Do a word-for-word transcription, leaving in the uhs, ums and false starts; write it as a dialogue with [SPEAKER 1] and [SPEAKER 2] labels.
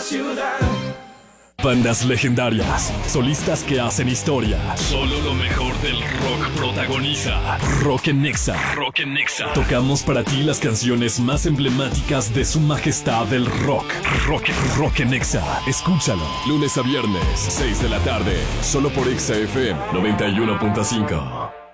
[SPEAKER 1] ciudad.
[SPEAKER 2] Bandas legendarias, solistas que hacen historia. Solo lo mejor del rock protagoniza Rock en Nexa. Rock en Nexa. Tocamos para ti las canciones más emblemáticas de su majestad del rock. Rock, rock en Nexa. Escúchalo. Lunes a viernes, seis de la tarde. Solo por Exa F M noventa y uno punto cinco.